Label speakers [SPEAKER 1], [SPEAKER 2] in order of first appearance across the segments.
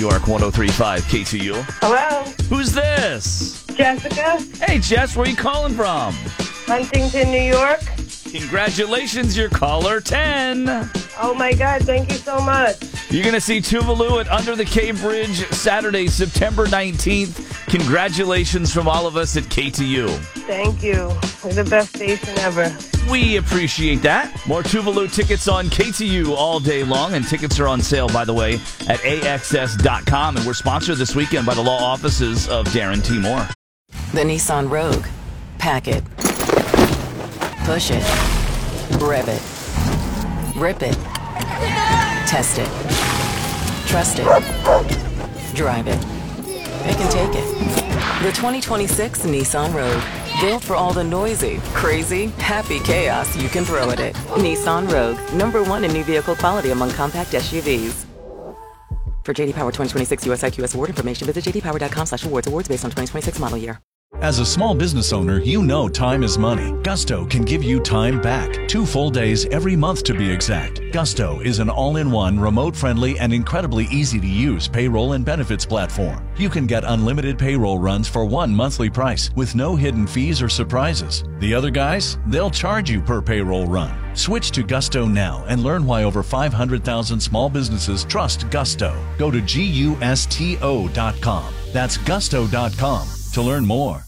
[SPEAKER 1] York, 103.5 KTU.
[SPEAKER 2] Hello,
[SPEAKER 1] Who's this?
[SPEAKER 2] Jessica,
[SPEAKER 1] Hey, Jess, where are you calling from?
[SPEAKER 2] Huntington, New York.
[SPEAKER 1] Congratulations, you're caller 10.
[SPEAKER 2] Oh my God, thank you so much.
[SPEAKER 1] You're going to see Tuvalu at Under the K Bridge Saturday, September 19th. Congratulations from all of us at KTU.
[SPEAKER 2] Thank you. You're the best station ever.
[SPEAKER 1] We appreciate that. More Tuvalu tickets on KTU all day long, and tickets are on sale, by the way, at AXS.com. And we're sponsored this weekend by the law offices of Darren T. Moore.
[SPEAKER 3] The Nissan Rogue. Pack it. Push it. Rev it. Rip it. Test it. Trust it. Drive it. It can take it. The 2026 Nissan Rogue. Built for all the noisy, crazy, happy chaos you can throw at it. Nissan Rogue. #1 in new vehicle quality among compact SUVs. For JD Power 2026 US IQS award information, visit jdpower.com/awards. Awards based on 2026 model year.
[SPEAKER 4] As a small business owner, you know time is money. Gusto can give you time back. 2 full days every month to be exact. Gusto is an all-in-one, remote-friendly, and incredibly easy-to-use payroll and benefits platform. You can get unlimited payroll runs for one monthly price with no hidden fees or surprises. The other guys, they'll charge you per payroll run. Switch to Gusto now and learn why over 500,000 small businesses trust Gusto. Go to GUSTO.com. That's Gusto.com to learn more.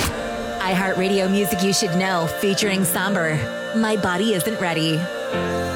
[SPEAKER 5] iHeartRadio music you should know, featuring Somber. My Body Isn't Ready.